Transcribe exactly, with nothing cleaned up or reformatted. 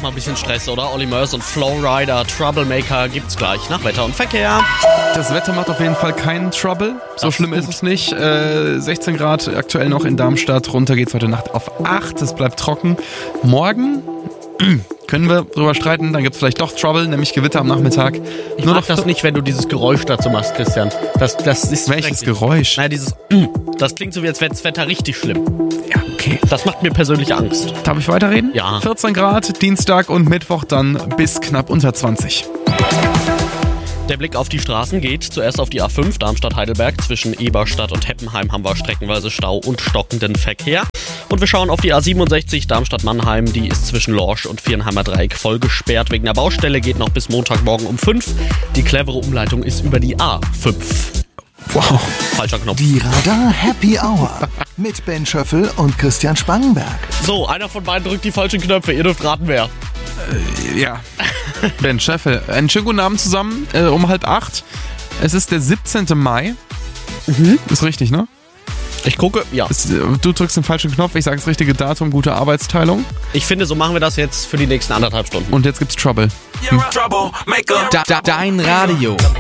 mal ein bisschen Stress, oder? Olli Murs und Flowrider, Troublemaker gibt's gleich nach Wetter und Verkehr. Das Wetter macht auf jeden Fall keinen Trouble. So Das schlimm ist ist gut. es nicht. Äh, sechzehn Grad aktuell noch in Darmstadt. Runter geht's heute Nacht auf acht. Es bleibt trocken. Morgen können wir drüber streiten. Dann gibt's vielleicht doch Trouble, nämlich Gewitter am Nachmittag. Ich Nur mag noch das nicht, wenn du dieses Geräusch dazu machst, Christian. Das, das ist Welches schrecklich. Geräusch? Naja, dieses Das klingt so, wie als wäre das Wetter richtig schlimm. Ja, okay. Das macht mir persönlich Angst. Darf ich weiterreden? Ja. vierzehn Grad, Dienstag und Mittwoch dann bis knapp unter zwanzig. Der Blick auf die Straßen geht zuerst auf die A fünf Darmstadt-Heidelberg. Zwischen Eberstadt und Heppenheim haben wir streckenweise Stau und stockenden Verkehr. Und wir schauen auf die A siebenundsechzig Darmstadt-Mannheim. Die ist zwischen Lorsch und Viernheimer Dreieck voll gesperrt wegen der Baustelle. Geht noch bis Montagmorgen um fünf. Die clevere Umleitung ist über die A fünf. Wow. Falscher Knopf. Die Radar Happy Hour mit Ben Schöffel und Christian Spangenberg. So, einer von beiden drückt die falschen Knöpfe. Ihr dürft raten, wer. Ja. Ben Scheffel. Einen schönen guten Abend zusammen. Äh, um halb acht. Es ist der siebzehnten Mai. Mhm. Ist richtig, ne? Ich gucke, ja. Es, äh, du drückst den falschen Knopf, ich sage das richtige Datum, gute Arbeitsteilung. Ich finde, so machen wir das jetzt für die nächsten anderthalb Stunden. Und jetzt gibt's Trouble. You're a troublemaker. Da, da, dein Radio.